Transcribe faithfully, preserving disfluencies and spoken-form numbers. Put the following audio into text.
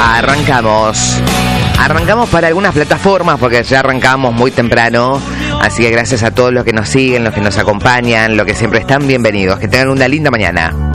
Arrancamos. Arrancamos para algunas plataformas porque ya arrancamos muy temprano. Así que gracias a todos los que nos siguen, los que nos acompañan, los que siempre están bienvenidos. Que tengan una linda mañana.